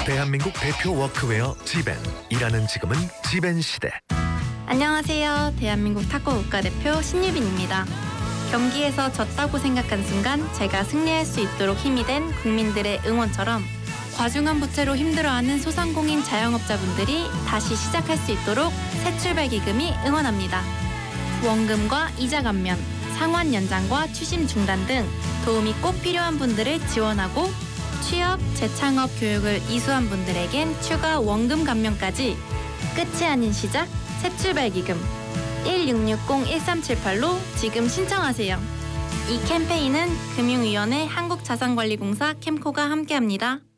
대한민국 대표 워크웨어 지벤. 일하는 지금은 지벤 시대. 안녕하세요. 대한민국 탁구 국가대표 신유빈입니다. 경기에서 졌다고 생각한 순간 제가 승리할 수 있도록 힘이 된 국민들의 응원처럼 과중한 부채로 힘들어하는 소상공인 자영업자분들이 다시 시작할 수 있도록 새출발기금이 응원합니다. 원금과 이자 감면, 상환 연장과 추심 중단 등 도움이 꼭 필요한 분들을 지원하고 취업, 재창업 교육을 이수한 분들에겐 추가 원금 감면까지 끝이 아닌 시작, 새출발기금 1660-1378로 지금 신청하세요. 이 캠페인은 금융위원회 한국자산관리공사 캠코가 함께합니다.